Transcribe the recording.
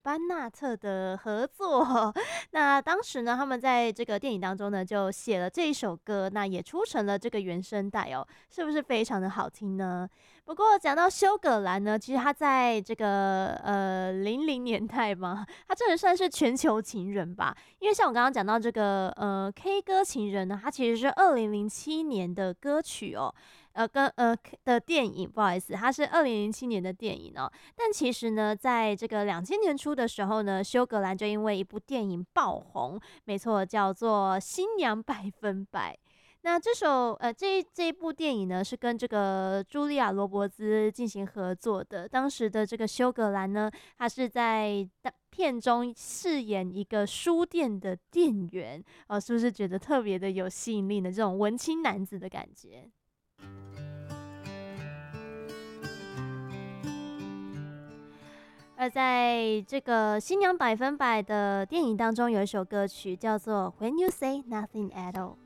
班纳特的合作。那当时呢，他们在这个电影当中呢，就写了这一首歌，那也出成了这个原声带哦，是不是非常的好听呢？不过讲到休葛兰呢，其实他在这个00年代嘛，他真的算是全球情人吧。因为像我刚刚讲到这个K 歌情人呢，它其实是2007年的歌曲哦。的电影，不好意思，它是2007年的电影哦。但其实呢，在这个2000年初的时候呢，休格兰就因为一部电影爆红，没错，叫做《新娘百分百》。那这一部电影呢，是跟这个茱莉亚·罗伯兹进行合作的。当时的这个休格兰呢，他是在片中饰演一个书店的店员，是不是觉得特别的有吸引力的这种文青男子的感觉？而在这个《新娘百分百》的电影当中，有一首歌曲叫做《When You Say Nothing at All》。